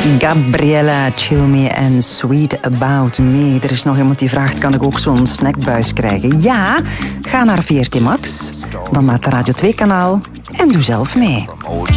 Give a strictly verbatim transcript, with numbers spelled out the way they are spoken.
Gabriella, Chill Me en Sweet About Me. Er is nog iemand die vraagt, kan ik ook zo'n snackbuis krijgen? Ja, ga naar V R T Max, dan naar het Radio twee kanaal en doe zelf mee.